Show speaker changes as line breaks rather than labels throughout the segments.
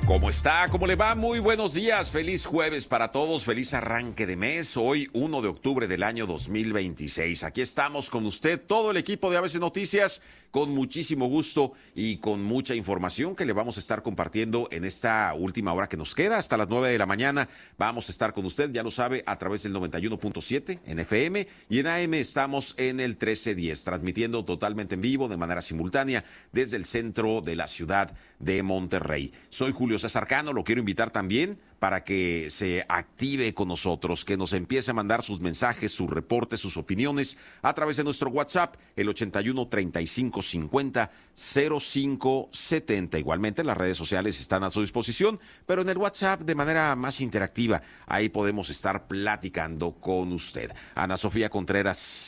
¿Cómo está? ¿Cómo le va? Muy buenos días. Feliz jueves para todos. Feliz arranque de mes. Hoy, 1 de octubre del año 2026. Aquí estamos con usted, todo el equipo de ABC Noticias, con muchísimo gusto y con mucha información que le vamos a estar compartiendo en esta última hora que nos queda. Hasta las 9 de la mañana vamos a estar con usted, ya lo sabe, a través del 91.7 en FM y en AM estamos en el 1310, transmitiendo totalmente en vivo, de manera simultánea, desde el centro de la ciudad de Monterrey. Soy Julio César Cano, lo quiero invitar también para que se active con nosotros, que nos empiece a mandar sus mensajes, sus reportes, sus opiniones a través de nuestro WhatsApp, el 81 35 50 05 70. Igualmente las redes sociales están a su disposición, pero en el WhatsApp de manera más interactiva, ahí podemos estar platicando con usted. Ana Sofía Contreras,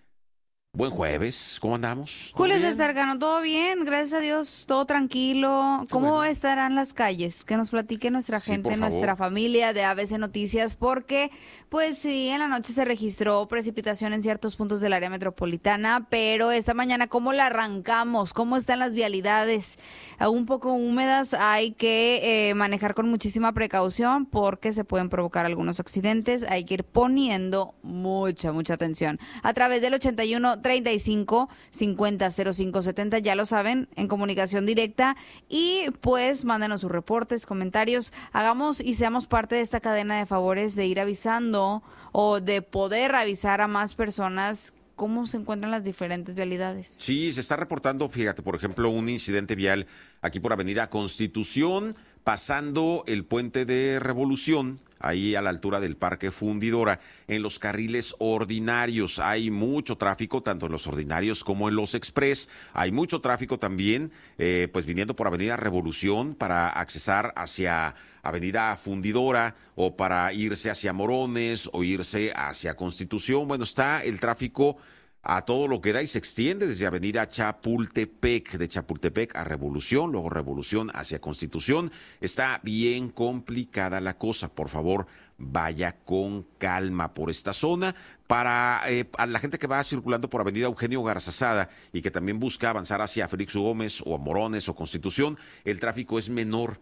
buen jueves, ¿cómo andamos?
Julio César Cano, ¿todo bien? Gracias a Dios, todo tranquilo. ¿Cómo estarán las calles? Que nos platique nuestra gente, nuestra familia de ABC Noticias, porque pues sí, en la noche se registró precipitación en ciertos puntos del área metropolitana, pero esta mañana, ¿cómo la arrancamos? ¿Cómo están las vialidades? Un poco húmedas, hay que manejar con muchísima precaución porque se pueden provocar algunos accidentes, hay que ir poniendo mucha atención. A través del 81 35 50 05 70, ya lo saben, en comunicación directa, y pues mándenos sus reportes, comentarios, hagamos y seamos parte de esta cadena de favores de ir avisando o de poder avisar a más personas cómo se encuentran las diferentes vialidades.
Sí, se está reportando, fíjate, por ejemplo, un incidente vial aquí por Avenida Constitución, pasando el puente de Revolución, ahí a la altura del Parque Fundidora, en los carriles ordinarios. Hay mucho tráfico, tanto en los ordinarios como en los express. Hay mucho tráfico también, pues viniendo por Avenida Revolución para accesar hacia Avenida Fundidora o para irse hacia Morones o irse hacia Constitución. Bueno, está el tráfico a todo lo que da y se extiende desde Avenida Chapultepec, de Chapultepec a Revolución, luego Revolución hacia Constitución. Está bien complicada la cosa, por favor, vaya con calma por esta zona. Para a la gente que va circulando por Avenida Eugenio Garzazada y que también busca avanzar hacia Félix Gómez o a Morones o Constitución, el tráfico es menor.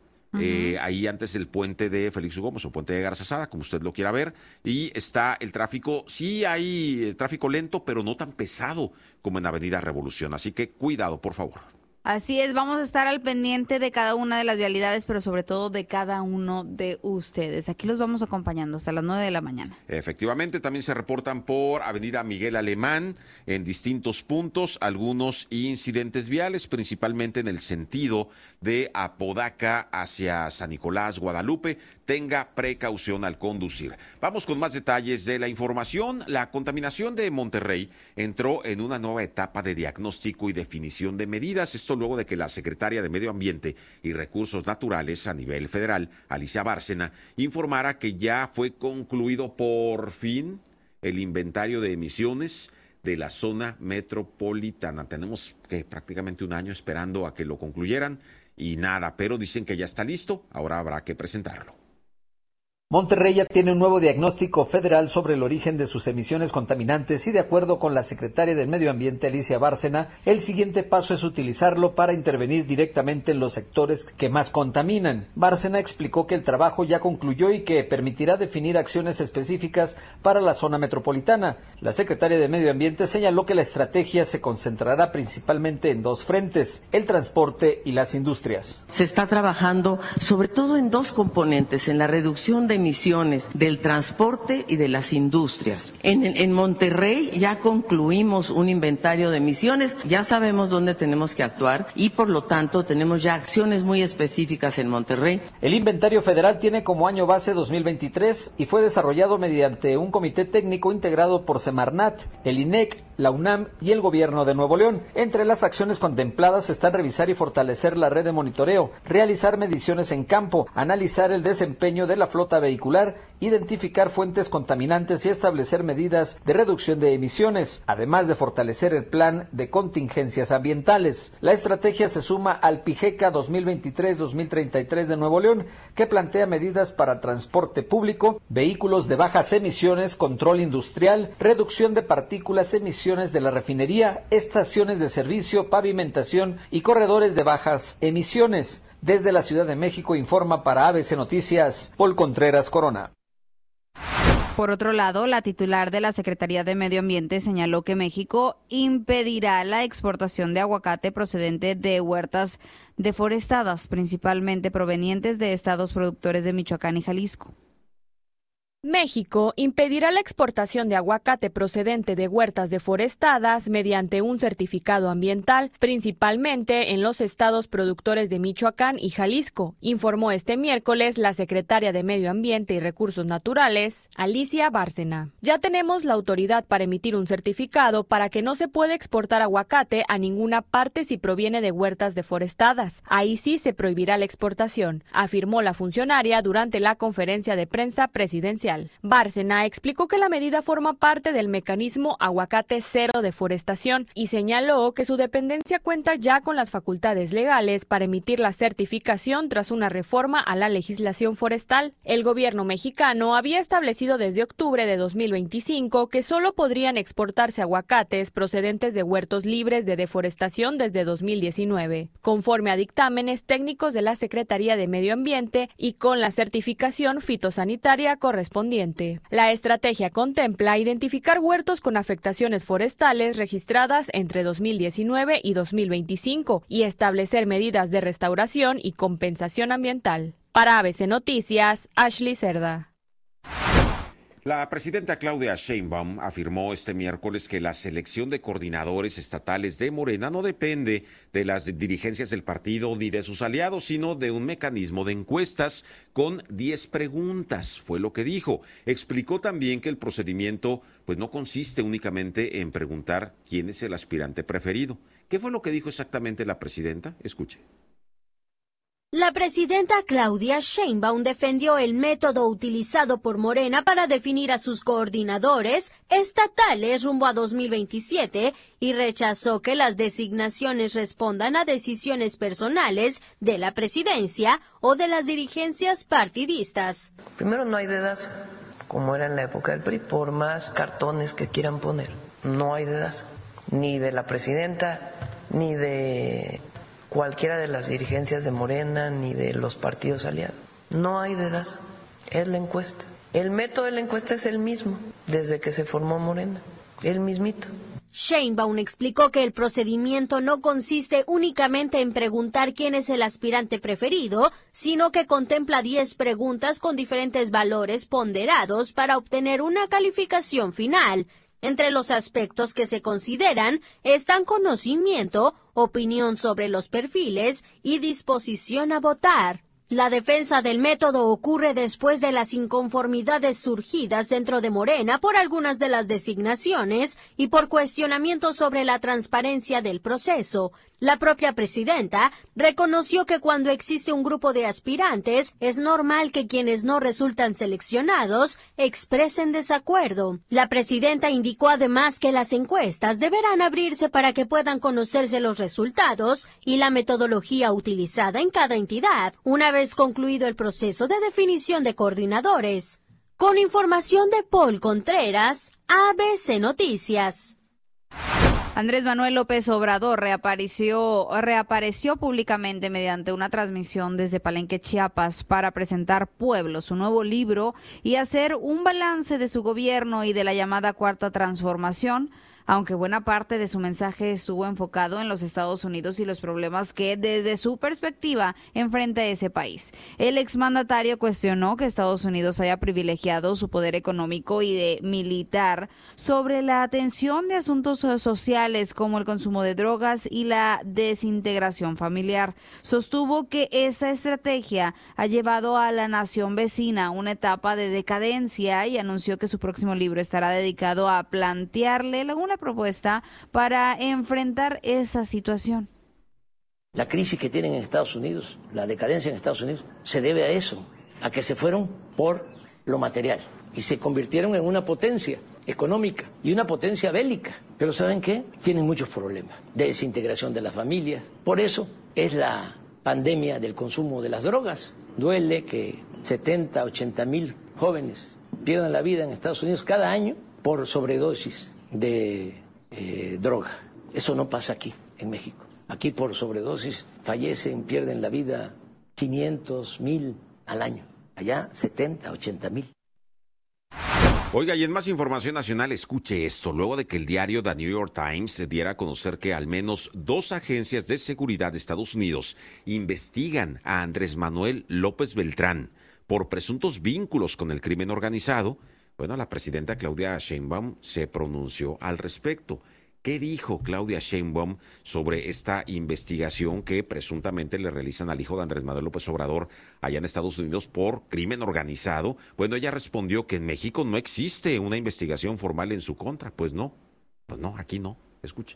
Ahí antes el puente de Félix Gómez o puente de Garzazada, como usted lo quiera ver, y está el tráfico, sí hay tráfico lento, pero no tan pesado como en Avenida Revolución, así que cuidado, por favor.
Así es, vamos a estar al pendiente de cada una de las vialidades, pero sobre todo de cada uno de ustedes. Aquí los vamos acompañando hasta las 9 de la mañana.
Efectivamente, también se reportan por Avenida Miguel Alemán en distintos puntos algunos incidentes viales, principalmente en el sentido de Apodaca hacia San Nicolás, Guadalupe. Tenga precaución al conducir. Vamos con más detalles de la información. La contaminación de Monterrey entró en una nueva etapa de diagnóstico y definición de medidas. Esto luego de que la secretaria de Medio Ambiente y Recursos Naturales a nivel federal, Alicia Bárcena, informara que ya fue concluido por fin el inventario de emisiones de la zona metropolitana. Tenemos prácticamente un año esperando a que lo concluyeran y nada, pero dicen que ya está listo, ahora habrá que presentarlo.
Monterrey ya tiene un nuevo diagnóstico federal sobre el origen de sus emisiones contaminantes y de acuerdo con la secretaria del Medio Ambiente, Alicia Bárcena, el siguiente paso es utilizarlo para intervenir directamente en los sectores que más contaminan. Bárcena explicó que el trabajo ya concluyó y que permitirá definir acciones específicas para la zona metropolitana. La secretaria de Medio Ambiente señaló que la estrategia se concentrará principalmente en dos frentes, el transporte y las industrias.
Se está trabajando sobre todo en dos componentes, en la reducción de emisiones del transporte y de las industrias. En Monterrey ya concluimos un inventario de emisiones, ya sabemos dónde tenemos que actuar y por lo tanto tenemos ya acciones muy específicas en Monterrey.
El inventario federal tiene como año base 2023 y fue desarrollado mediante un comité técnico integrado por Semarnat, el INEC, la UNAM y el Gobierno de Nuevo León. Entre las acciones contempladas están revisar y fortalecer la red de monitoreo, realizar mediciones en campo, analizar el desempeño de la flota vehicular, identificar fuentes contaminantes y establecer medidas de reducción de emisiones, además de fortalecer el plan de contingencias ambientales. La estrategia se suma al PIGECA 2023-2033 de Nuevo León, que plantea medidas para transporte público, vehículos de bajas emisiones, control industrial, reducción de partículas, emisiones instalaciones de la refinería, estaciones de servicio, pavimentación y corredores de bajas emisiones. Desde la Ciudad de México informa para ABC Noticias, Paul Contreras Corona.
Por otro lado, la titular de la Secretaría de Medio Ambiente señaló que México impedirá la exportación de aguacate procedente de huertas deforestadas, principalmente provenientes de estados productores de Michoacán y Jalisco.
México impedirá la exportación de aguacate procedente de huertas deforestadas mediante un certificado ambiental, principalmente en los estados productores de Michoacán y Jalisco, informó este miércoles la secretaria de Medio Ambiente y Recursos Naturales, Alicia Bárcena. Ya tenemos la autoridad para emitir un certificado para que no se puede exportar aguacate a ninguna parte si proviene de huertas deforestadas. Ahí sí se prohibirá la exportación, afirmó la funcionaria durante la conferencia de prensa presidencial. Bárcena explicó que la medida forma parte del mecanismo Aguacate Cero Deforestación y señaló que su dependencia cuenta ya con las facultades legales para emitir la certificación tras una reforma a la legislación forestal. El gobierno mexicano había establecido desde octubre de 2025 que solo podrían exportarse aguacates procedentes de huertos libres de deforestación desde 2019, conforme a dictámenes técnicos de la Secretaría de Medio Ambiente y con la certificación fitosanitaria correspondiente. La estrategia contempla identificar huertos con afectaciones forestales registradas entre 2019 y 2025 y establecer medidas de restauración y compensación ambiental. Para ABC Noticias, Ashley Cerda.
La presidenta Claudia Sheinbaum afirmó este miércoles que la selección de coordinadores estatales de Morena no depende de las dirigencias del partido ni de sus aliados, sino de un mecanismo de encuestas con 10 preguntas, fue lo que dijo. Explicó también que el procedimiento no consiste únicamente en preguntar quién es el aspirante preferido. ¿Qué fue lo que dijo exactamente la presidenta? Escuche.
La presidenta Claudia Sheinbaum defendió el método utilizado por Morena para definir a sus coordinadores estatales rumbo a 2027 y rechazó que las designaciones respondan a decisiones personales de la presidencia o de las dirigencias partidistas.
Primero, no hay dedazo, como era en la época del PRI, por más cartones que quieran poner. No hay dedazo, ni de la presidenta, ni de cualquiera de las dirigencias de Morena ni de los partidos aliados. No hay dedazo, es la encuesta. El método de la encuesta es el mismo desde que se formó Morena, el mismito.
Sheinbaum explicó que el procedimiento no consiste únicamente en preguntar quién es el aspirante preferido, sino que contempla 10 preguntas con diferentes valores ponderados para obtener una calificación final. Entre los aspectos que se consideran están conocimiento, opinión sobre los perfiles y disposición a votar. La defensa del método ocurre después de las inconformidades surgidas dentro de Morena por algunas de las designaciones y por cuestionamientos sobre la transparencia del proceso. La propia presidenta reconoció que cuando existe un grupo de aspirantes, es normal que quienes no resultan seleccionados expresen desacuerdo. La presidenta indicó además que las encuestas deberán abrirse para que puedan conocerse los resultados y la metodología utilizada en cada entidad, una vez concluido el proceso de definición de coordinadores. Con información de Paul Contreras, ABC Noticias.
Andrés Manuel López Obrador reapareció públicamente mediante una transmisión desde Palenque, Chiapas, para presentar Pueblo, su nuevo libro, y hacer un balance de su gobierno y de la llamada Cuarta Transformación, aunque buena parte de su mensaje estuvo enfocado en los Estados Unidos y los problemas que, desde su perspectiva, enfrenta ese país. El exmandatario cuestionó que Estados Unidos haya privilegiado su poder económico y militar sobre la atención de asuntos sociales como el consumo de drogas y la desintegración familiar. Sostuvo que esa estrategia ha llevado a la nación vecina a una etapa de decadencia y anunció que su próximo libro estará dedicado a plantearle una propuesta para enfrentar esa situación.
La crisis que tienen en Estados Unidos, la decadencia en Estados Unidos, se debe a eso, a que se fueron por lo material y se convirtieron en una potencia económica y una potencia bélica. Pero ¿saben qué? Tienen muchos problemas de desintegración de las familias. Por eso es la pandemia del consumo de las drogas. Duele que 70, 80 mil jóvenes pierdan la vida en Estados Unidos cada año por sobredosis de droga. Eso no pasa aquí, en México. Aquí por sobredosis fallecen, pierden la vida 500, 1,000 al año. Allá 70, 80,000.
Oiga, y en más información nacional, escuche esto. Luego de que el diario The New York Times diera a conocer que al menos 2 agencias de seguridad de Estados Unidos investigan a Andrés Manuel López Beltrán por presuntos vínculos con el crimen organizado, bueno, la presidenta Claudia Sheinbaum se pronunció al respecto. ¿Qué dijo Claudia Sheinbaum sobre esta investigación que presuntamente le realizan al hijo de Andrés Manuel López Obrador allá en Estados Unidos por crimen organizado? Bueno, ella respondió que en México no existe una investigación formal en su contra. Pues no, aquí no. Escuche.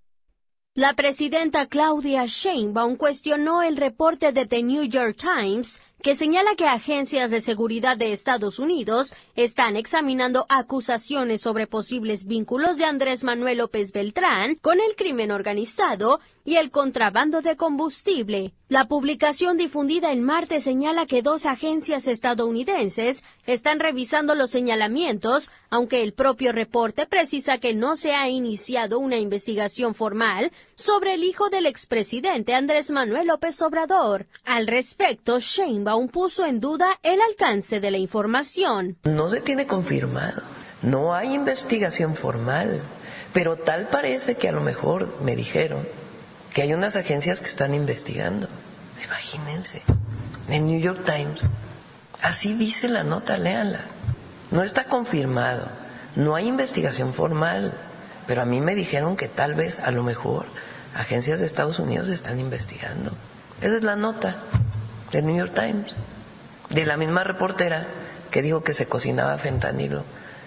La presidenta Claudia Sheinbaum cuestionó el reporte de The New York Times que señala que agencias de seguridad de Estados Unidos están examinando acusaciones sobre posibles vínculos de Andrés Manuel López Beltrán con el crimen organizado y el contrabando de combustible. La publicación difundida el martes señala que 2 agencias estadounidenses están revisando los señalamientos, aunque el propio reporte precisa que no se ha iniciado una investigación formal sobre el hijo del expresidente Andrés Manuel López Obrador. Al respecto, Sheinbaum puso en duda el alcance de la información.
No se tiene confirmado, no hay investigación formal, pero tal parece que a lo mejor me dijeron que hay unas agencias que están investigando. Imagínense, en New York Times, así dice la nota, léanla. No está confirmado, no hay investigación formal, pero a mí me dijeron que tal vez, a lo mejor, agencias de Estados Unidos están investigando. Esa es la nota del New York Times, de la misma reportera que dijo que se cocinaba fentanilo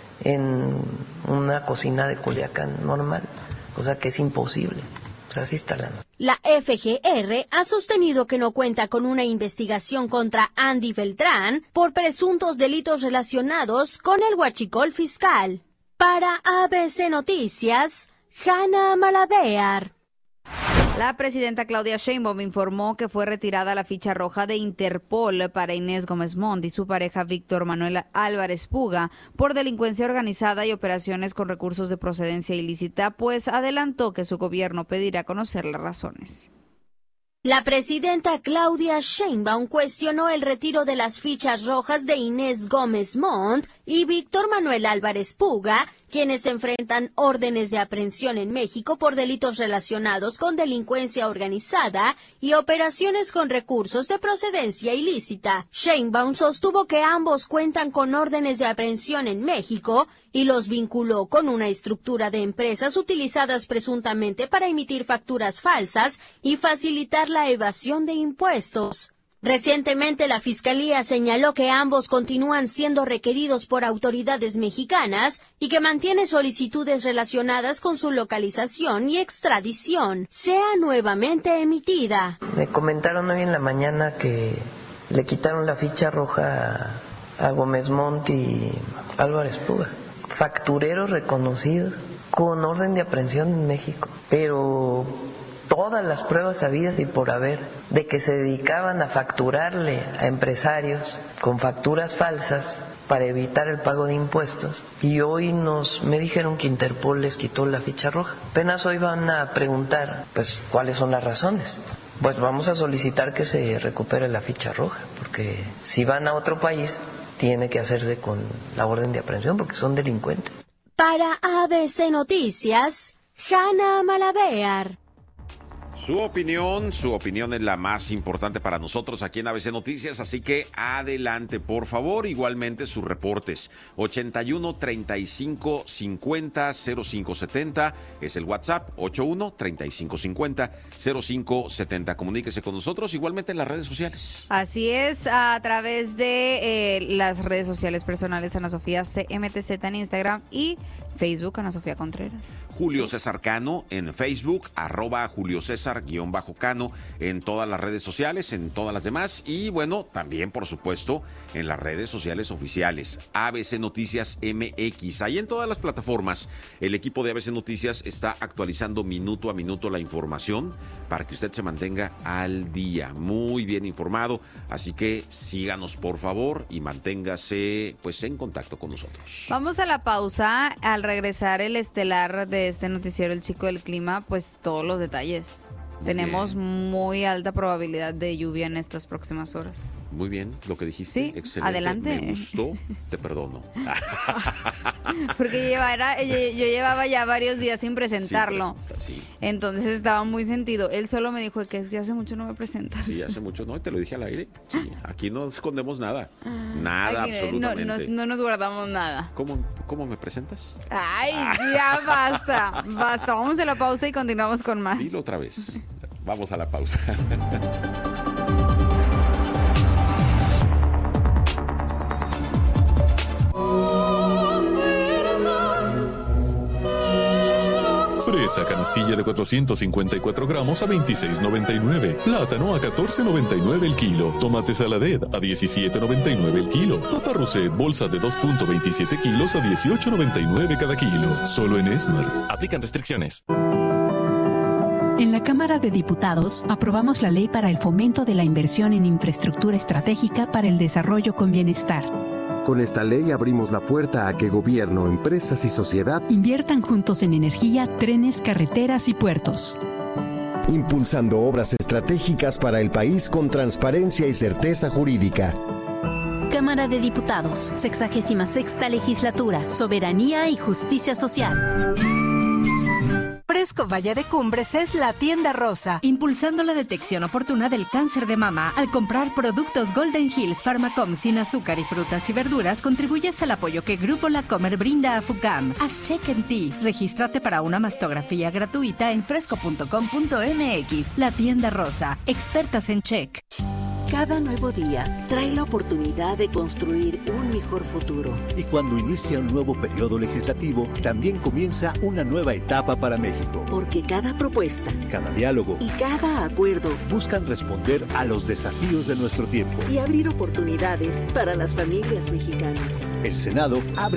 en una cocina de Culiacán normal, cosa que es imposible. Pues así está la nota.
La FGR ha sostenido que no cuenta con una investigación contra Andy Beltrán por presuntos delitos relacionados con el huachicol fiscal. Para ABC Noticias, Hanna Malavéar.
La presidenta Claudia Sheinbaum informó que fue retirada la ficha roja de Interpol para Inés Gómez Montt y su pareja Víctor Manuel Álvarez Puga por delincuencia organizada y operaciones con recursos de procedencia ilícita, pues adelantó que su gobierno pedirá conocer las razones.
La presidenta Claudia Sheinbaum cuestionó el retiro de las fichas rojas de Inés Gómez Montt y Víctor Manuel Álvarez Puga, quienes enfrentan órdenes de aprehensión en México por delitos relacionados con delincuencia organizada y operaciones con recursos de procedencia ilícita. Sheinbaum sostuvo que ambos cuentan con órdenes de aprehensión en México y los vinculó con una estructura de empresas utilizadas presuntamente para emitir facturas falsas y facilitar la evasión de impuestos. Recientemente, la Fiscalía señaló que ambos continúan siendo requeridos por autoridades mexicanas y que mantiene solicitudes relacionadas con su localización y extradición sea nuevamente emitida.
Me comentaron hoy en la mañana que le quitaron la ficha roja a Gómez Montt y Álvarez Puga, factureros reconocidos con orden de aprehensión en México, pero todas las pruebas habidas y por haber de que se dedicaban a facturarle a empresarios con facturas falsas para evitar el pago de impuestos, y hoy me dijeron que Interpol les quitó la ficha roja. Apenas hoy van a preguntar pues cuáles son las razones. Pues vamos a solicitar que se recupere la ficha roja, porque si van a otro país tiene que hacerse con la orden de aprehensión porque son delincuentes.
Para ABC Noticias, Hanna Malavéar.
Su opinión es la más importante para nosotros aquí en ABC Noticias, así que adelante, por favor. Igualmente sus reportes, 81 35 50 05 70 es el WhatsApp, 81 35 50 05 70. Comuníquese con nosotros, igualmente en las redes sociales.
Así es, a través de las redes sociales personales, Ana Sofía CMTZ en Instagram y Facebook, Ana Sofía Contreras.
Julio César Cano en Facebook, @Julio César_Cano en todas las redes sociales, en todas las demás, y bueno, también por supuesto en las redes sociales oficiales, ABC Noticias MX. Ahí en todas las plataformas, el equipo de ABC Noticias está actualizando minuto a minuto la información para que usted se mantenga al día, muy bien informado, así que síganos por favor y manténgase pues en contacto con nosotros.
Vamos a la pausa. Al al regresar el estelar de este noticiero, el chico del clima, pues todos los detalles. Tenemos muy alta probabilidad de lluvia en estas próximas horas.
Muy bien, lo que dijiste.
Sí,
excelente.
adelante.
Me gustó, te perdono.
Porque yo llevaba ya varios días sin presentarlo.
Sí.
Entonces estaba muy sentido. Él solo me dijo que es que hace mucho no me presentas.
Sí, hace mucho, ¿no? Te lo dije al aire. Sí, aquí no escondemos nada. Nada, aquí, absolutamente.
No nos guardamos nada.
¿Cómo me presentas?
Ay, ya basta. Vamos a la pausa y continuamos con más.
Dilo otra vez. Vamos a la pausa.
Fresa canastilla de 454 gramos a $26.99. Plátano a $14.99 el kilo. Tomate saladet a $17.99 el kilo. Papa Roset bolsa de 2.27 kilos a $18.99 cada kilo. Solo en Esmart. Aplican restricciones.
En la Cámara de Diputados aprobamos la ley para el fomento de la inversión en infraestructura estratégica para el desarrollo con bienestar.
Con esta ley abrimos la puerta a que gobierno, empresas y sociedad
inviertan juntos en energía, trenes, carreteras y puertos.
Impulsando obras estratégicas para el país con transparencia y certeza jurídica.
Cámara de Diputados, 66ª Legislatura, Soberanía y Justicia Social.
Fresco Valle de Cumbres es la tienda rosa, impulsando la detección oportuna del cáncer de mama. Al comprar productos Golden Hills Pharmacom sin azúcar y frutas y verduras, contribuyes al apoyo que Grupo La Comer brinda a FUCAM. Haz check en ti. Regístrate para una mastografía gratuita en fresco.com.mx. La tienda rosa, expertas en check.
Cada nuevo día trae la oportunidad de construir un mejor futuro.
Y cuando inicia un nuevo periodo legislativo, también comienza una nueva etapa para México.
Porque cada propuesta,
cada diálogo
y cada acuerdo
buscan responder a los desafíos de nuestro tiempo
y abrir oportunidades para las familias mexicanas.
El Senado abre